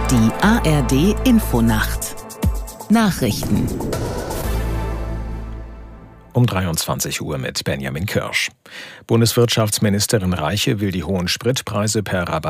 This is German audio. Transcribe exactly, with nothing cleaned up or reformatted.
Die A R D Infonacht Nachrichten Um dreiundzwanzig Uhr mit Benjamin Kirsch. Bundeswirtschaftsministerin Reiche will die hohen Spritpreise per Rabatt